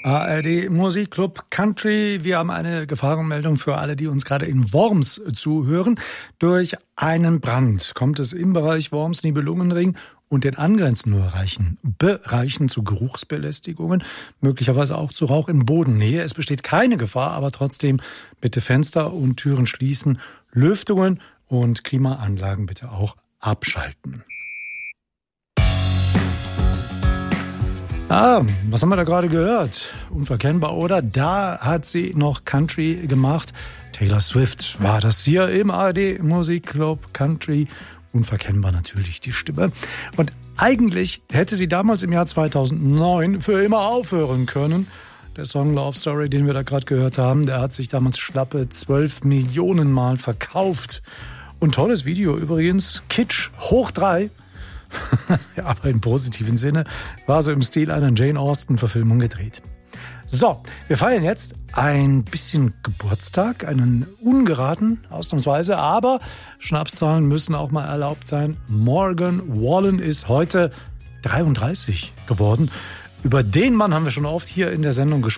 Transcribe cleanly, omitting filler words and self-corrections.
ARD Musikclub Country. Wir haben eine Gefahrenmeldung für alle, die uns gerade in Worms zuhören. Durch einen Brand kommt es im Bereich Worms-Nibelungenring und den angrenzenden Bereichen zu Geruchsbelästigungen, möglicherweise auch zu Rauch in Bodennähe. Es besteht keine Gefahr, aber trotzdem bitte Fenster und Türen schließen, Lüftungen und Klimaanlagen bitte auch abschalten. Was haben wir da gerade gehört? Unverkennbar, oder? Da hat sie noch Country gemacht. Taylor Swift war das hier im ARD Musikclub Country. Unverkennbar natürlich die Stimme. Und eigentlich hätte sie damals im Jahr 2009 für immer aufhören können. Der Song Love Story, den wir da gerade gehört haben, der hat sich damals schlappe 12 Millionen Mal verkauft. Und tolles Video übrigens, Kitsch hoch 3. Ja, aber im positiven Sinne, war so im Stil einer Jane Austen-Verfilmung gedreht. So, wir feiern jetzt ein bisschen Geburtstag, einen ungeraden, ausnahmsweise, aber Schnapszahlen müssen auch mal erlaubt sein. Morgan Wallen ist heute 33 geworden. Über den Mann haben wir schon oft hier in der Sendung gesprochen.